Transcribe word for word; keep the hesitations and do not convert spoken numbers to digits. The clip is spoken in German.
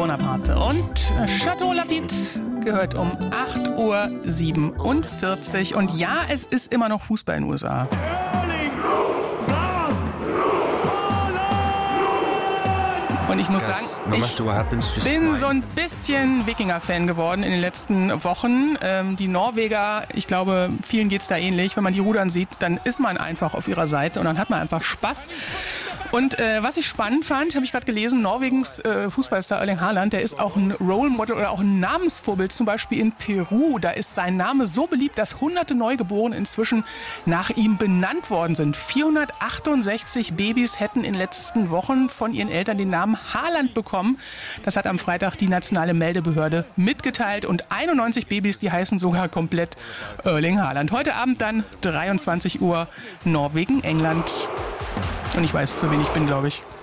Bonaparte. Und Chateau Lafite gehört um acht Uhr siebenundvierzig. Und ja, es ist immer noch Fußball in den U S A. Und ich muss sagen, ich bin so ein bisschen Wikinger-Fan geworden in den letzten Wochen. Ähm, die Norweger, ich glaube, vielen geht's da ähnlich. Wenn man die rudern sieht, dann ist man einfach auf ihrer Seite und dann hat man einfach Spaß. Und äh, was ich spannend fand, habe ich gerade gelesen, Norwegens äh, Fußballstar Erling Haaland, der ist auch ein Role Model oder auch ein Namensvorbild, zum Beispiel in Peru. Da ist sein Name so beliebt, dass hunderte Neugeborene inzwischen nach ihm benannt worden sind. vierhundertachtundsechzig Babys hätten in den letzten Wochen von ihren Eltern den Namen Haaland bekommen. Das hat am Freitag die nationale Meldebehörde mitgeteilt. Und einundneunzig Babys, die heißen sogar komplett Erling Haaland. Heute Abend dann dreiundzwanzig Uhr Norwegen, England. Und ich weiß, für wen ich bin, glaube ich.